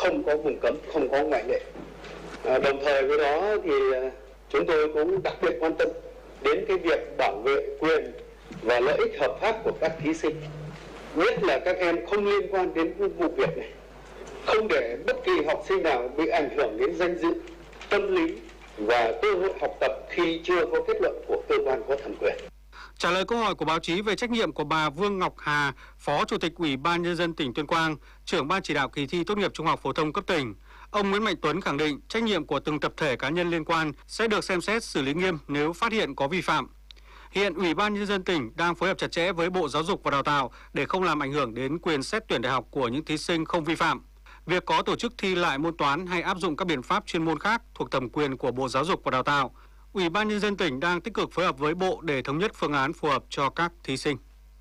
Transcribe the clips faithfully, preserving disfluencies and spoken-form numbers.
không có vùng cấm, không có ngoại lệ. À, đồng thời với đó thì chúng tôi cũng đặc biệt quan tâm đến cái việc bảo vệ quyền và lợi ích hợp pháp của các thí sinh, nhất là các em không liên quan đến vụ việc này, không để bất kỳ học sinh nào bị ảnh hưởng đến danh dự, tâm lý và cơ hội học tập khi chưa có kết luận của cơ quan có thẩm quyền. Trả lời câu hỏi của báo chí về trách nhiệm của bà Vương Ngọc Hà, Phó Chủ tịch Ủy ban Nhân dân tỉnh Tuyên Quang, trưởng ban chỉ đạo kỳ thi tốt nghiệp trung học phổ thông cấp tỉnh, ông Nguyễn Mạnh Tuấn khẳng định trách nhiệm của từng tập thể cá nhân liên quan sẽ được xem xét xử lý nghiêm nếu phát hiện có vi phạm. Hiện Ủy ban Nhân dân tỉnh đang phối hợp chặt chẽ với Bộ Giáo dục và Đào tạo để không làm ảnh hưởng đến quyền xét tuyển đại học của những thí sinh không vi phạm. Việc có tổ chức thi lại môn toán hay áp dụng các biện pháp chuyên môn khác thuộc thẩm quyền của Bộ Giáo dục và Đào tạo, Ủy ban Nhân dân tỉnh đang tích cực phối hợp với Bộ để thống nhất phương án phù hợp cho các thí sinh.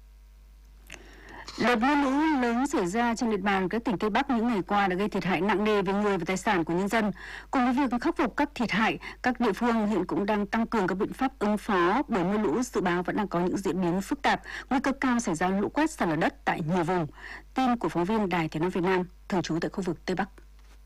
Đợt mưa lũ lớn xảy ra trên địa bàn các tỉnh Tây Bắc những ngày qua đã gây thiệt hại nặng nề về người và tài sản của nhân dân. Cùng với việc khắc phục các thiệt hại, các địa phương hiện cũng đang tăng cường các biện pháp ứng phó bởi mưa lũ dự báo vẫn đang có những diễn biến phức tạp, nguy cơ cao xảy ra lũ quét, sạt lở đất tại nhiều vùng. Tin của phóng viên Đài Tiếng nói Việt Nam thường trú tại khu vực Tây Bắc.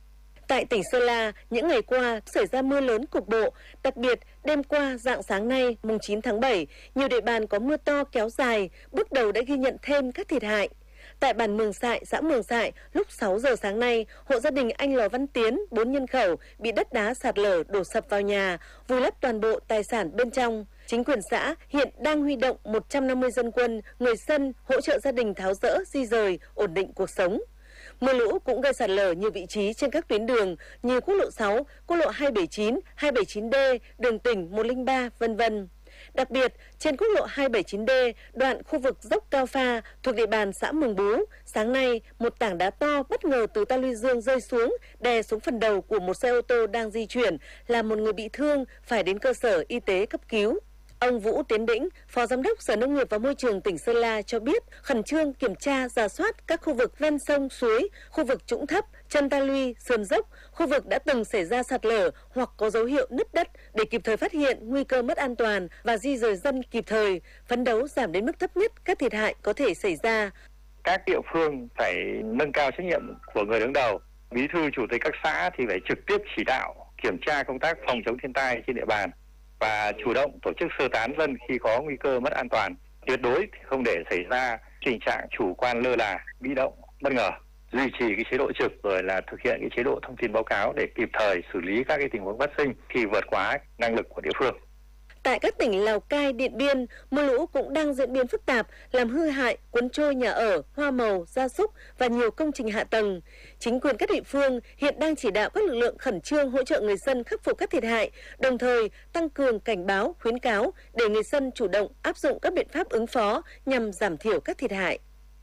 Tại tỉnh Sơn La, những ngày qua xảy ra mưa lớn cục bộ, đặc biệt đêm qua rạng sáng nay mùng chín tháng bảy, nhiều địa bàn có mưa to kéo dài, bước đầu đã ghi nhận thêm các thiệt hại. Tại bản Mường Sại, xã Mường Sại, lúc sáu giờ sáng nay, hộ gia đình anh Lò Văn Tiến, bốn nhân khẩu, bị đất đá sạt lở đổ sập vào nhà, vùi lấp toàn bộ tài sản bên trong. Chính quyền xã hiện đang huy động một trăm năm mươi dân quân, người dân hỗ trợ gia đình tháo dỡ, di dời, ổn định cuộc sống. Mưa lũ cũng gây sạt lở nhiều vị trí trên các tuyến đường như quốc lộ sáu, quốc lộ hai bảy chín, hai bảy chín D, đường tỉnh một không ba, vân vân. Đặc biệt, trên quốc lộ hai bảy chín D, đoạn khu vực dốc Cao Pha thuộc địa bàn xã Mường Bú, sáng nay một tảng đá to bất ngờ từ ta luy dương rơi xuống, đè xuống phần đầu của một xe ô tô đang di chuyển, làm một người bị thương phải đến cơ sở y tế cấp cứu. Ông Vũ Tiến Đĩnh, Phó Giám đốc Sở Nông nghiệp và Môi trường tỉnh Sơn La cho biết khẩn trương kiểm tra, rà soát các khu vực ven sông, suối, khu vực trũng thấp, chân ta luy, sườn dốc, khu vực đã từng xảy ra sạt lở hoặc có dấu hiệu nứt đất để kịp thời phát hiện nguy cơ mất an toàn và di dời dân kịp thời, phấn đấu giảm đến mức thấp nhất các thiệt hại có thể xảy ra. Các địa phương phải nâng cao trách nhiệm của người đứng đầu. Bí thư chủ tịch các xã thì phải trực tiếp chỉ đạo kiểm tra công tác phòng chống thiên tai trên địa bàn và chủ động tổ chức sơ tán dân khi có nguy cơ mất an toàn. Tuyệt đối không để xảy ra tình trạng chủ quan lơ là, bị động, bất ngờ. Duy trì cái chế độ trực rồi là thực hiện cái chế độ thông tin báo cáo để kịp thời xử lý các cái tình huống phát sinh khi vượt quá năng lực của địa phương. Tại các tỉnh Lào Cai, Điện Biên, mưa lũ cũng đang diễn biến phức tạp, làm hư hại, cuốn trôi nhà ở, hoa màu, gia súc và nhiều công trình hạ tầng. Chính quyền các địa phương hiện đang chỉ đạo các lực lượng khẩn trương hỗ trợ người dân khắc phục các thiệt hại, đồng thời tăng cường cảnh báo, khuyến cáo để người dân chủ động áp dụng các biện pháp ứng phó nhằm giảm thiểu các thiệt hại.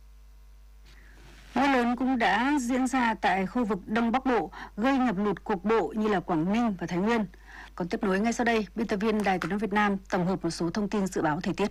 Mưa lớn cũng đã diễn ra tại khu vực Đông Bắc Bộ, gây ngập lụt cục bộ như là Quảng Ninh và Thái Nguyên. Còn tiếp nối ngay sau đây, biên tập viên Đài Tiếng nói Việt Nam tổng hợp một số thông tin dự báo thời tiết.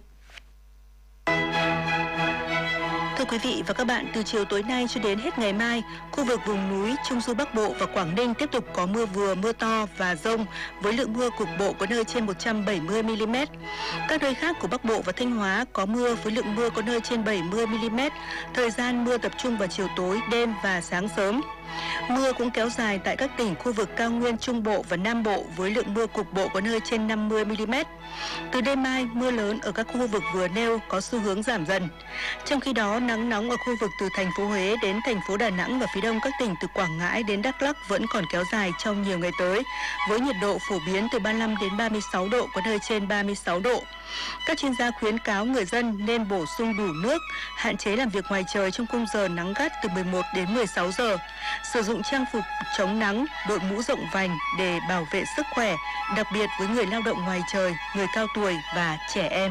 Thưa quý vị và các bạn, từ chiều tối nay cho đến hết ngày mai, khu vực vùng núi Trung Du Bắc Bộ và Quảng Ninh tiếp tục có mưa vừa, mưa to và dông với lượng mưa cục bộ có nơi trên một trăm bảy mươi mi li mét. Các nơi khác của Bắc Bộ và Thanh Hóa có mưa với lượng mưa có nơi trên bảy mươi mi li mét. Thời gian mưa tập trung vào chiều tối, đêm và sáng sớm. Mưa cũng kéo dài tại các tỉnh khu vực cao nguyên Trung Bộ và Nam Bộ với lượng mưa cục bộ có nơi trên năm mươi mi li mét. Từ đêm mai, mưa lớn ở các khu vực vừa nêu có xu hướng giảm dần. Trong khi đó, nắng nóng ở khu vực từ thành phố Huế đến thành phố Đà Nẵng và phía đông các tỉnh từ Quảng Ngãi đến Đắk Lắk vẫn còn kéo dài trong nhiều ngày tới, với nhiệt độ phổ biến từ ba mươi lăm đến ba mươi sáu độ, có nơi trên ba mươi sáu độ. Các chuyên gia khuyến cáo người dân nên bổ sung đủ nước, hạn chế làm việc ngoài trời trong khung giờ nắng gắt từ mười một đến mười sáu giờ, sử dụng trang phục chống nắng, đội mũ rộng vành để bảo vệ sức khỏe, đặc biệt với người lao động ngoài trời, người cao tuổi và trẻ em.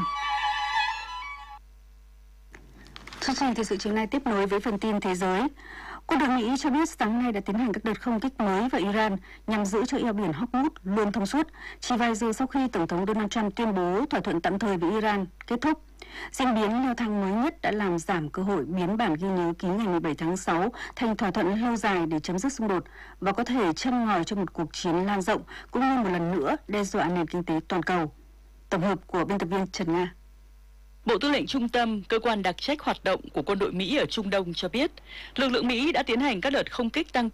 Chương trình thời sự chiều nay tiếp nối với phần tin thế giới. Quân đội Mỹ cho biết sáng nay đã tiến hành các đợt không kích mới vào Iran nhằm giữ cho eo biển Hormuz luôn thông suốt, chỉ vài giờ sau khi Tổng thống Donald Trump tuyên bố thỏa thuận tạm thời với Iran kết thúc. Diễn biến leo thang mới nhất đã làm giảm cơ hội biến bản ghi nhớ ký ngày mười bảy tháng sáu thành thỏa thuận lâu dài để chấm dứt xung đột và có thể châm ngòi cho một cuộc chiến lan rộng cũng như một lần nữa đe dọa nền kinh tế toàn cầu. Tổng hợp của biên tập viên Trần Nga. Bộ Tư lệnh Trung tâm, cơ quan đặc trách hoạt động của quân đội Mỹ ở Trung Đông cho biết, lực lượng Mỹ đã tiến hành các đợt không kích tăng